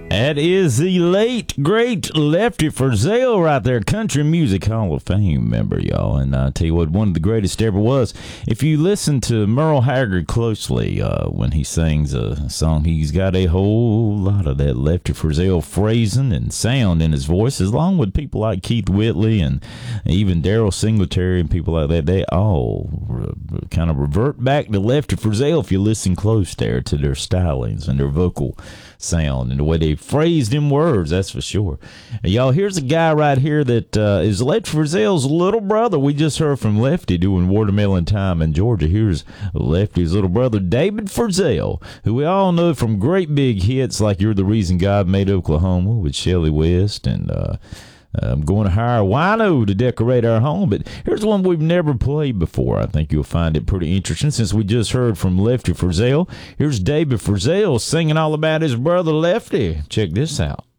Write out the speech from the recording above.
That is the late, great Lefty Frizzell right there, Country Music Hall of Fame member, y'all. And I tell you what, one of the greatest ever was. If you listen to Merle Haggard closely when he sings a song, he's got a whole lot of that Lefty Frizzell phrasing and sound in his voice, along with people like Keith Whitley and even Daryl Singletary and people like that. They all kind of revert back to Lefty Frizzell if you listen close there to their stylings and their vocal sound and the way they phrased them words, that's for sure. And y'all, here's a guy right here that is Lefty Frizzell's little brother. We just heard from Lefty doing Watermelon Time in Georgia. Here's Lefty's little brother, David Frizzell, who we all know from great big hits like You're the Reason God Made Oklahoma with Shelley West and I'm going to hire a wino to decorate our home. But here's one we've never played before. I think you'll find it pretty interesting since we just heard from Lefty Frizzell. Here's David Frizzell singing all about his brother Lefty. Check this out.